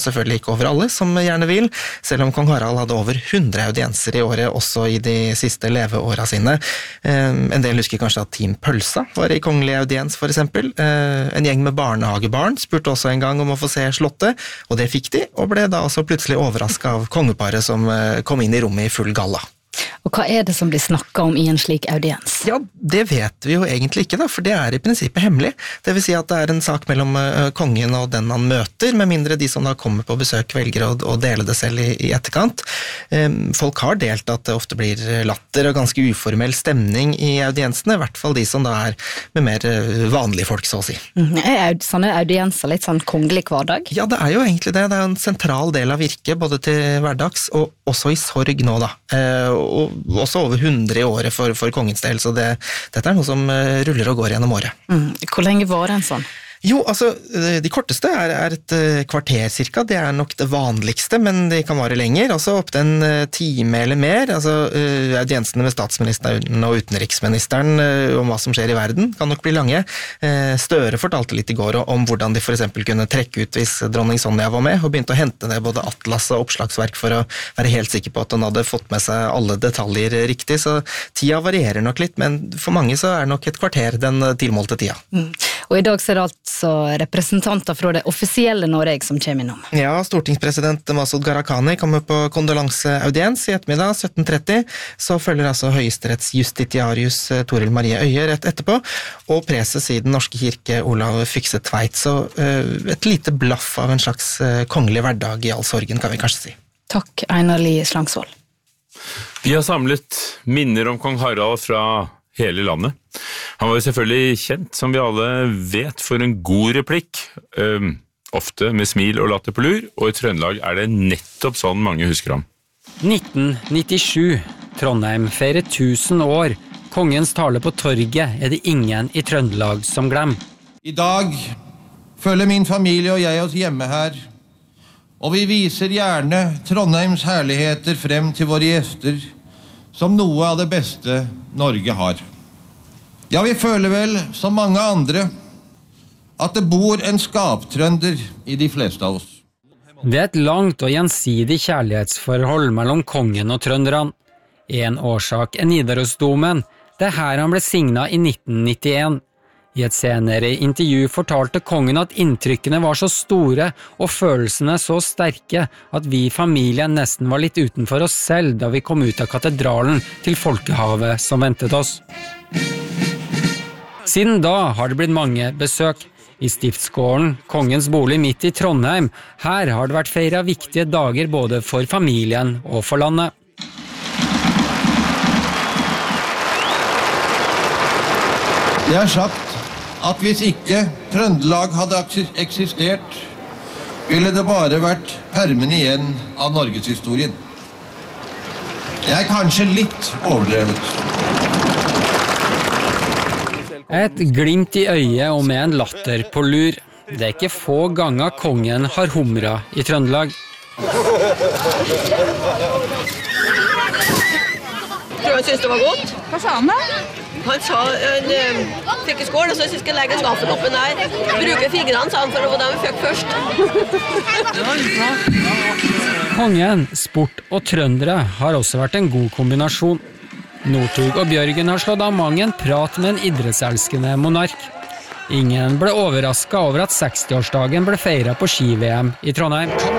Selvfølgelig ikke over alle som gjerne vil, selv om kong Harald hadde over 100 audienser i året også i de siste leveåra sine. En del husker kanskje at Team Pølsa var i kongelig audiens for eksempel. En gjeng med barnehagebarn spurte også en gang om å få se slottet, og det fikk de, og ble da også plutselig overrasket av kongeparet som kom inn i rommet i full galla. Og hva det som blir snakket om i en slik audiens? Ja, det vet vi jo egentlig ikke da, for det i prinsippet hemmelig. Det vil si at det en sak mellom kongen og den han møter, med mindre de som da kommer på besøk velger å dele det selv i etterkant. Folk har delt at det ofte blir latter og ganske uformell stemning i audiensene, i hvert fall de som da med mer vanlige folk, så å si. Sånne audienser litt sånn kongelig hverdag? Ja, det jo egentlig det. Det en sentral del av virket, både til hverdags og også i sorg nå da. Og også over 100 i året for kongens del, så dette noe som ruller og går gjennom året. Hvor lenge var det en sånn? Jo, altså, de korteste et kvarter cirka, det nok det vanligste, men de kan vare lenger, altså opp til en time eller mer, altså audiensene med statsministeren og utenriksministeren om hva som skjer i verden kan nok bli lange. Støre fortalte litt i går om hvordan de for eksempel kunne trekke ut hvis dronning Sonja var med, og begynte å hente ned både atlas og oppslagsverk for å være helt sikker på at hun hadde fått med seg alle detaljer riktig, så tida varierer nok litt, men for mange så nok et kvarter den tilmålte tida. Og i dag så det altså representanter fra det offisielle Norge som kommer innom. Ja, stortingspresident Masud Gharahkhani kommer på kondolanseaudiens i ettermiddag 17:30, så følger altså høyesteretts justitiarius Toril Marie Øye rett etterpå, og preses i den norske kirke Olav Fykse Tveit, så et lite blaff av en slags kongelig hverdag i all sorgen, kan vi kanskje si. Takk, Einar Lie Slangsvold. Vi har samlet minner om kong Harald fra hele landet. Han var jo selvfølgelig kjent, som vi alle vet, for en god replikk, ofte med smil og latter på lur, og i Trøndelag det nettopp sånn mange husker ham. 1997. Trondheim feirer 1000 år. Kongens tale på torget det ingen i Trøndelag som glemmer. I dag føler min familie og jeg oss hjemme her, og vi viser gjerne Trondheims herligheter frem til våre gjester, som noe av det beste Norge har. Ja, vi føler vel, som mange andre, at det bor en skaptrønder i de fleste av oss. Det et langt og gjensidig kjærlighetsforhold mellom kongen og trønderne. En årsak Nidarosdomen, det her han ble signet i 1991. I et senere intervju fortalte kongen at inntrykkene var så store og følelsene så sterke at vi i familien nesten var litt utenfor oss selv da vi kom ut av katedralen til folkehavet som ventet oss. Siden da har det blitt mange besøk. I Stiftsgården, kongens bolig midt i Trondheim, her har det vært feiret viktige dager både for familien og for landet. Det sagt at hvis ikke Trøndelag hadde eksistert, ville det bare vært permen igjen av Norgeshistorien. Det kanskje litt overdrevet. Et glimt i øyet og med en latter på lur. Det ikke få ganger kongen har humret i Trøndelag. Tror han synes det var godt? Hva sa han da? Han sa han fikk skål, og så synes jeg skal legge skaffen oppen der. Bruke fingrene, sa han, for å få dem fikk først. Kongen, sport og trøndere har også vært en god kombinasjon. Northug og Bjørgen har slått av mang en prat med en idrettselskende monark. Ingen ble overrasket over at 60-årsdagen ble feiret på ski-VM i Trondheim.